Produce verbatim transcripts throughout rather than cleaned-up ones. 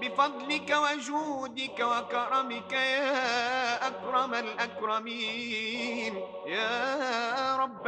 بفضلك وجودك وكرمك يا أكرم الأكرمين يا رب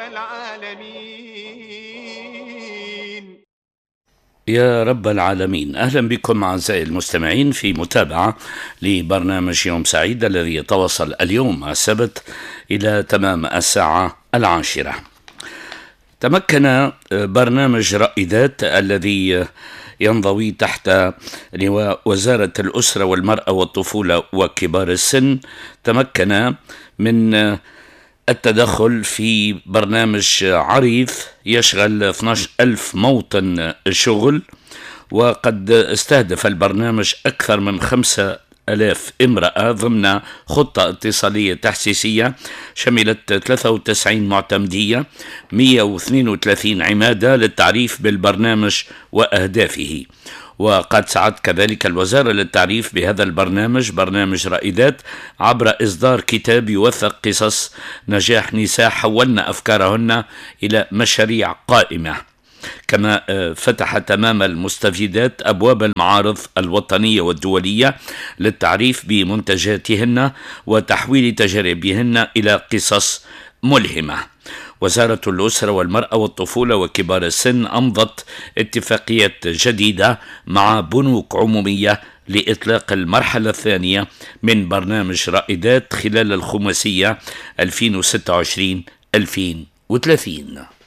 العالمين. يا رب العالمين. أهلا بكم أعزائي المستمعين في متابعة لبرنامج يوم سعيد الذي يتواصل اليوم السبت إلى تمام الساعة العاشرة. تمكن برنامج رائدات الذي ينضوي تحت لواء وزارة الأسرة والمرأة والطفولة وكبار السن تمكن من التدخل في برنامج عريض يشغل اثني عشر ألف موطن شغل، وقد استهدف البرنامج أكثر من خمسة آلاف امرأة ضمن خطة اتصالية تحسيسية شملت ثلاثة وتسعين معتمدية، مئة واثنين وثلاثين عمادة للتعريف بالبرنامج وأهدافه. وقد سعت كذلك الوزارة للتعريف بهذا البرنامج برنامج رائدات عبر إصدار كتاب يوثق قصص نجاح نساء حولن أفكارهن إلى مشاريع قائمة. كما فتح تمام المستفيدات أبواب المعارض الوطنية والدولية للتعريف بمنتجاتهن وتحويل تجاربهن إلى قصص ملهمة. وزارة الأسرة والمرأة والطفولة وكبار السن أمضت اتفاقيات جديدة مع بنوك عمومية لإطلاق المرحلة الثانية من برنامج رائدات خلال الخماسية ألفين وستة وعشرين ألفين وثلاثين.